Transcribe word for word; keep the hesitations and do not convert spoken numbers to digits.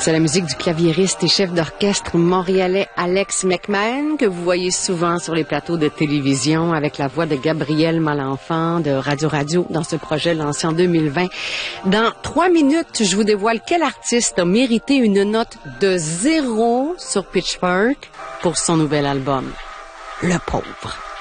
C'est la musique du claviériste et chef d'orchestre montréalais Alex McMahon que vous voyez souvent sur les plateaux de télévision avec la voix de Gabriel Malenfant de Radio Radio dans ce projet lancé en deux mille vingt. Dans trois minutes, je vous dévoile quel artiste a mérité une note de zéro sur Pitchfork pour son nouvel album. Le pauvre.